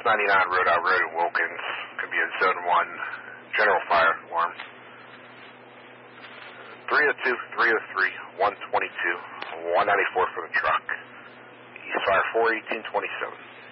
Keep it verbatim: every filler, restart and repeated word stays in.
ninety-nine Rhode Island Road in Wilkins. Could be a Zone one general fire alarm. three oh two, three oh three, one twenty-two, one ninety-four for the truck. East fire four eighteen twenty-seven.